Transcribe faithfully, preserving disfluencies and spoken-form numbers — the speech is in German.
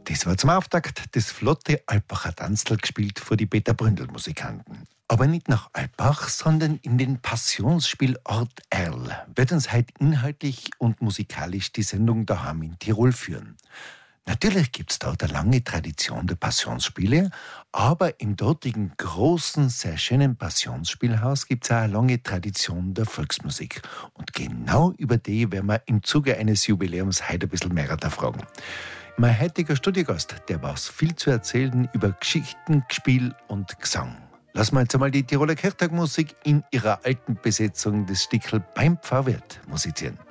Das war zum Auftakt das flotte Alpacher Tanzl gespielt vor die Peter Bründel-Musikanten. Aber nicht nach Alpbach, sondern in den Passionsspielort Erl wird uns heute inhaltlich und musikalisch die Sendung daheim in Tirol führen. Natürlich gibt's dort eine lange Tradition der Passionsspiele, aber im dortigen großen, sehr schönen Passionsspielhaus gibt's auch eine lange Tradition der Volksmusik. Und genau über die werden wir im Zuge eines Jubiläums heute ein bisschen mehr erfragen. Mein heutiger Studiogast, der weiß viel zu erzählen über Geschichten, Spiel und Gesang. Lassen wir jetzt einmal die Tiroler Kirchtagmusik in ihrer alten Besetzung des Stickel beim Pfarrwirt musizieren.